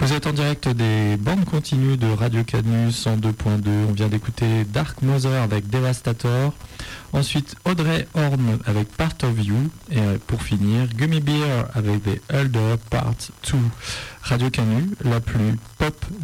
Vous êtes en direct des bandes continues de Radio Canu 102.2. On vient d'écouter Dark Mother avec Devastator. Ensuite, Audrey Horn avec Part of You. Et pour finir, Gummy Bear avec The Elder Part 2. Radio Canu, la plus pop